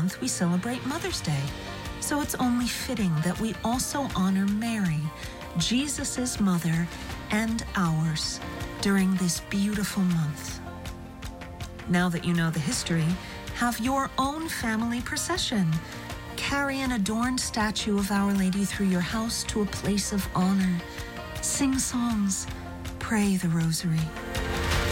month, we celebrate Mother's Day. So it's only fitting that we also honor Mary, Jesus' mother and ours, during this beautiful month. Now that you know the history, have your own family procession. Carry an adorned statue of Our Lady through your house to a place of honor. Sing songs. Pray the rosary.